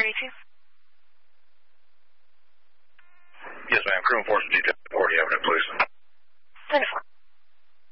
reach you? Yes, ma'am. Crew enforcement detail 40 Avenue, please. 24.